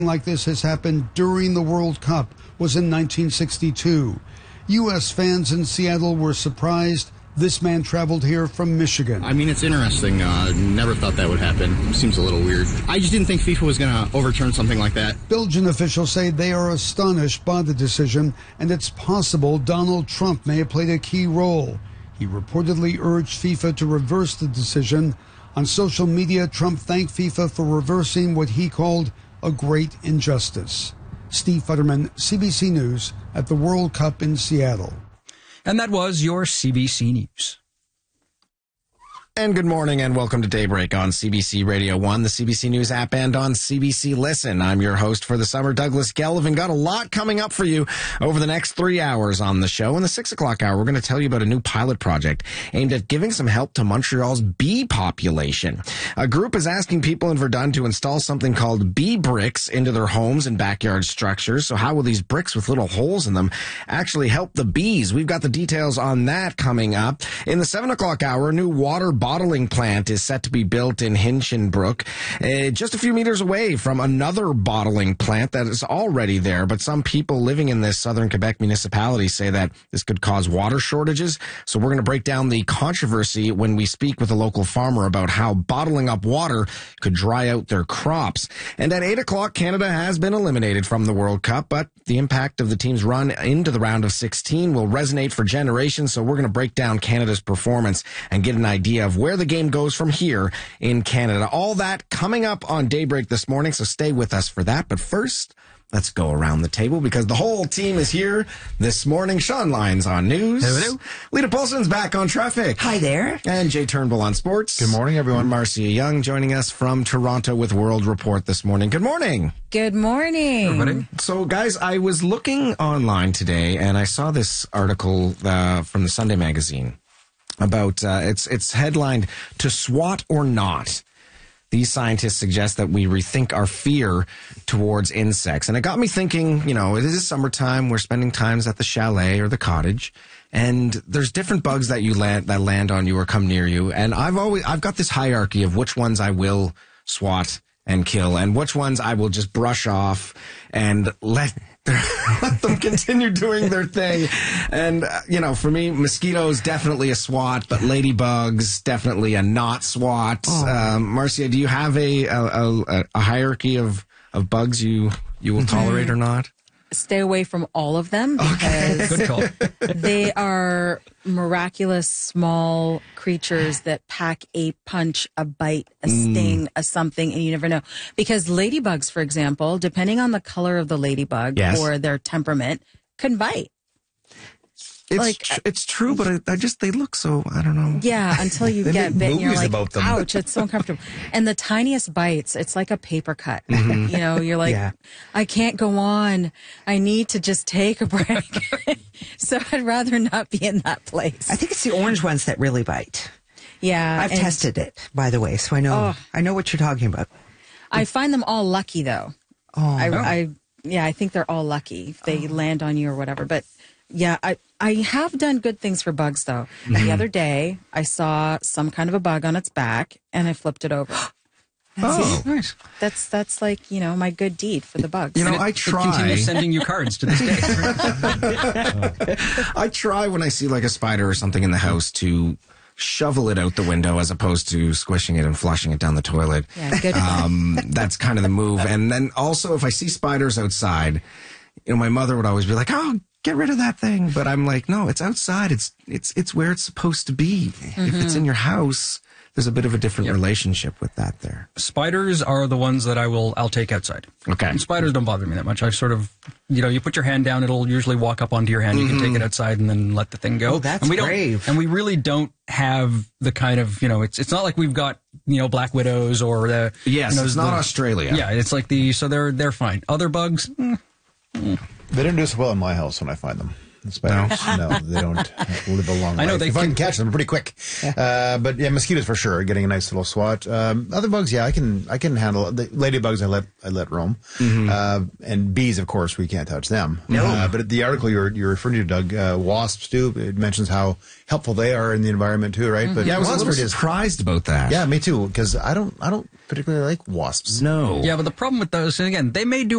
like this has happened during the World Cup was in 1962. U.S. fans in Seattle were surprised. This man traveled here from Michigan. I mean, it's interesting. Never thought that would happen. Seems a little weird. I just didn't think FIFA was going to overturn something like that. Belgian officials say they are astonished by the decision, and it's possible Donald Trump may have played a key role. He reportedly urged FIFA to reverse the decision. On social media, Trump thanked FIFA for reversing what he called a great injustice. Steve Futterman, CBC News, at the World Cup in Seattle. And that was your CBC News. And good morning and welcome to Daybreak on CBC Radio 1, the CBC News app, and on CBC Listen. I'm your host for the summer, Douglas Gellivan. Got a lot coming up for you over the next 3 hours on the show. In the 6 o'clock hour, we're going to tell you about a new pilot project aimed at giving some help to Montreal's bee population. A group is asking people in Verdun to install something called bee bricks into their homes and backyard structures. So how will these bricks with little holes in them actually help the bees? We've got the details on that coming up. In the 7 o'clock hour, a new water bottling plant is set to be built in Hinchinbrook, just a few meters away from another bottling plant that is already there. But some people living in this southern Quebec municipality say that this could cause water shortages. So we're going to break down the controversy when we speak with a local farmer about how bottling up water could dry out their crops. And at 8 o'clock, Canada has been eliminated from the World Cup, but the impact of the team's run into the round of 16 will resonate for generations. So we're going to break down Canada's performance and get an idea of where the game goes from here in Canada. All that coming up on Daybreak this morning, so stay with us for that. But first, let's go around the table because the whole team is here this morning. Sean Lyons on news. Hello. Lita Paulson's back on traffic. Hi there. And Jay Turnbull on sports. Good morning, everyone. Marcia Young joining us from Toronto with World Report this morning. Good morning. Good morning. Everybody. So, guys, I was looking online today and I saw this article from the Sunday magazine about it's headlined "To Swat or Not." These scientists suggest that we rethink our fear towards insects. And it got me thinking, you know, it is summertime. We're spending times at the chalet or the cottage. And there's different bugs that land on you or come near you. And I've got this hierarchy of which ones I will swat and kill and which ones I will just brush off and let them continue doing their thing. And, for me, mosquitoes, definitely a swat, but ladybugs, definitely a not swat. Marcia, do you have a hierarchy of bugs you will tolerate or not? Stay away from all of them because Good call. they are miraculous small creatures that pack a punch, a bite, a sting, a something, and you never know. Because ladybugs, for example, depending on the color of the ladybug or their temperament, can bite. It's true, but they look so, I don't know. Yeah, until you get bit and you're like, about them. ouch, it's so uncomfortable. And the tiniest bites, it's like a paper cut. You're like, I can't go on. I need to just take a break. So I'd rather not be in that place. I think it's the orange ones that really bite. Yeah. I've tested it, by the way, so I know what you're talking about. I find them all lucky, though. I think they're all lucky if they land on you or whatever. But yeah, I have done good things for bugs, though. The other day, I saw some kind of a bug on its back, and I flipped it over. Nice. That's like, my good deed for the bugs. I try. It continues sending you cards to this day. I try when I see like a spider or something in the house to shovel it out the window as opposed to squishing it and flushing it down the toilet. Yeah, good. That's kind of the move. And then also if I see spiders outside, my mother would always be like, "Oh, get rid of that thing." But I'm like, no, it's outside. It's where it's supposed to be. If it's in your house, there's a bit of a different relationship with that there. Spiders are the ones that I'll take outside. Okay. And spiders don't bother me that much. I sort of, you put your hand down, it'll usually walk up onto your hand. You can take it outside and then let the thing go. Oh, that's brave. And we really don't have the kind of, it's not like we've got, black widows or the... Yes, it's not Australia. Yeah, it's like so they're fine. Other bugs... They don't do so well in my house when I find them. The spiders, no, they don't live a long life. I know if I can catch them, they're pretty quick. But yeah, mosquitoes for sure, getting a nice little swat. Other bugs, I can handle. The ladybugs, I let roam. And bees, of course, we can't touch them. No. But the article you're referring to, Doug, wasps too. It mentions how helpful they are in the environment too, right? But Yeah, I was a wasps little surprised about that. Yeah, me too, because I don't particularly like wasps. No. Yeah, but the problem with those, and again, they may do